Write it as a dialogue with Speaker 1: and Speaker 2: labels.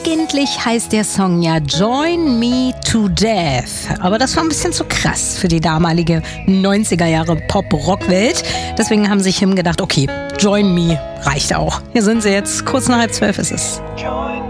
Speaker 1: Eigentlich heißt der Song ja Join Me to Death. Aber das war ein bisschen zu krass für die damalige 90er Jahre Pop-Rock-Welt. Deswegen haben sich Him gedacht, okay, Join Me reicht auch. Hier sind sie jetzt, kurz nach 11:30 ist es.